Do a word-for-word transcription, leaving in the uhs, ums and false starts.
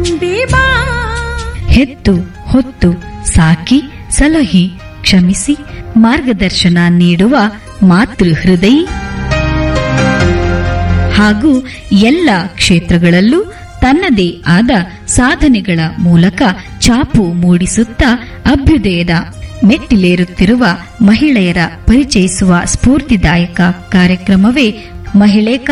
ಮುಂದೆ ಬಾ. ಹೆತ್ತು ಹೊತ್ತು ಸಾಕಿ ಸಲಹಿ ಕ್ಷಮಿಸಿ ಮಾರ್ಗದರ್ಶನ ನೀಡುವ ಮಾತೃ ಹೃದಯಿ ಹಾಗೂ ಎಲ್ಲ ಕ್ಷೇತ್ರಗಳಲ್ಲೂ ತನ್ನದೇ ಆದ ಸಾಧನೆಗಳ ಮೂಲಕ ಛಾಪು ಮೂಡಿಸುತ್ತಾ ಅಭ್ಯುದಯದ ಮೆಟ್ಟಿಲೇರುತ್ತಿರುವ ಮಹಿಳೆಯರ ಪರಿಚಯಿಸುವ ಸ್ಫೂರ್ತಿದಾಯಕ ಕಾರ್ಯಕ್ರಮವೇ ಮಹಿಳೆ